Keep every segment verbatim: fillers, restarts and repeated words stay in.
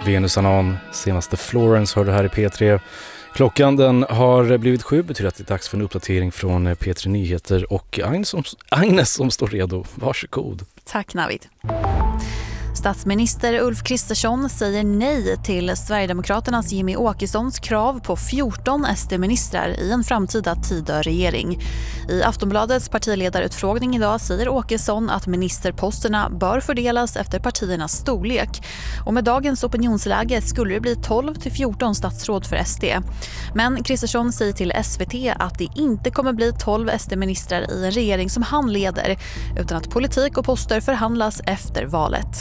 Venus Anon, senaste Florence hörde här i P tre. Klockan den har blivit sju, betyder att det är dags för en uppdatering från P tre Nyheter och Agnes som, Agnes som står redo. Varsågod. Tack Navid. Statsminister Ulf Kristersson säger nej till Sverigedemokraternas Jimmy Åkessons krav på fjorton S D-ministrar i en framtida Tidöregering. I Aftonbladets partiledarutfrågning idag säger Åkesson att ministerposterna bör fördelas efter partiernas storlek. Och med dagens opinionsläge skulle det bli tolv till fjorton statsråd för S D. Men Kristersson säger till S V T att det inte kommer bli tolv S D-ministrar i en regering som han leder, utan att politik och poster förhandlas efter valet.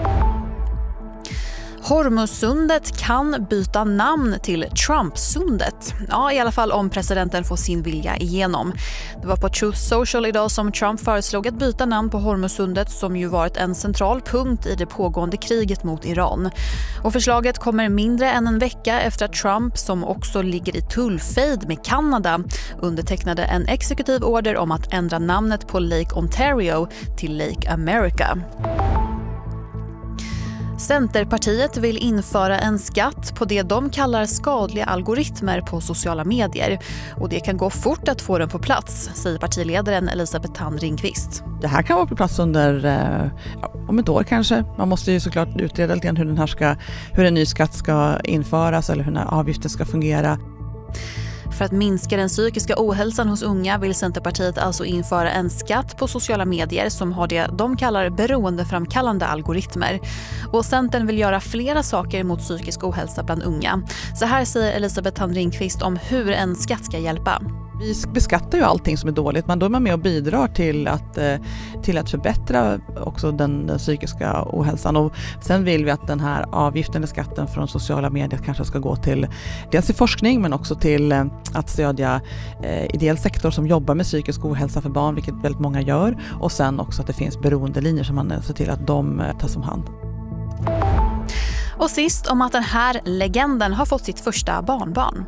Hormuzsundet kan byta namn till Trumpsundet. Ja, i alla fall om presidenten får sin vilja igenom. Det var på Truth Social idag som Trump föreslog att byta namn på Hormuzsundet, som ju varit en central punkt i det pågående kriget mot Iran. Och förslaget kommer mindre än en vecka efter att Trump, som också ligger i tullfejd med Kanada, undertecknade en exekutiv order om att ändra namnet på Lake Ontario till Lake America. Centerpartiet vill införa en skatt på det de kallar skadliga algoritmer på sociala medier. Och det kan gå fort att få den på plats, säger partiledaren Elisabeth Thand Ringqvist. Det här kan vara på plats under ja, om ett år kanske. Man måste ju såklart utreda lite grann hur, den här ska, hur en ny skatt ska införas eller hur den här avgiften ska fungera. För att minska den psykiska ohälsan hos unga vill Centerpartiet alltså införa en skatt på sociala medier som har det de kallar beroendeframkallande algoritmer. Och Centern vill göra flera saker mot psykisk ohälsa bland unga. Så här säger Elisabeth Thand Ringqvist om hur en skatt ska hjälpa. Vi beskattar ju allting som är dåligt, men då är man med och bidrar till att, till att förbättra också den, den psykiska ohälsan. Och sen vill vi att den här avgiften eller skatten från sociala medier kanske ska gå till dels till forskning men också till att stödja eh, ideell sektor som jobbar med psykisk ohälsa för barn, vilket väldigt många gör. Och sen också att det finns beroendelinjer som man ser till att de eh, tas om hand. Och sist om att den här legenden har fått sitt första barnbarn.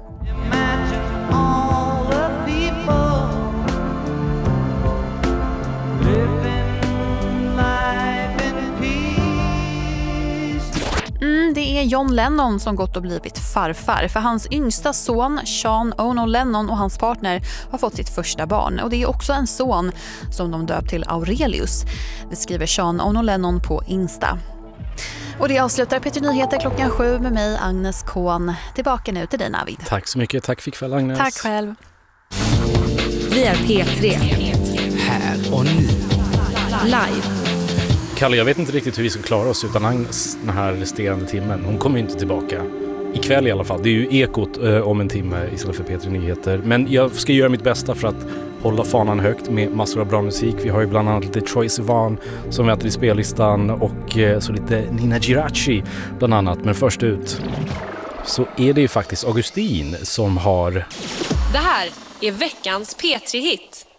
Mm, det är John Lennon som gått och blivit farfar. För hans yngsta son, Sean Ono Lennon, och hans partner har fått sitt första barn. Och det är också en son som de döpt till Aurelius. Det skriver Sean Ono Lennon på Insta. Och det avslutar P tre Nyheter klockan sju med mig, Agnes Kohn. Tillbaka nu till dig, Navid. Tack så mycket. Tack för ikväll, Agnes. Tack själv. Vi är P tre. Här och nu. Live. Kalle, jag vet inte riktigt hur vi ska klara oss utan Agnes den här resterande timmen. Hon kommer ju inte tillbaka. Ikväll i alla fall. Det är ju Ekot eh, om en timme istället för P tre Nyheter. Men jag ska göra mitt bästa för att hålla fanan högt med massor av bra musik. Vi har ju bland annat lite Troye Sivan som vi äter i spellistan och eh, så lite Nina Girachi bland annat. Men först ut så är det ju faktiskt Augustin som har... Det här är veckans P tre-hit.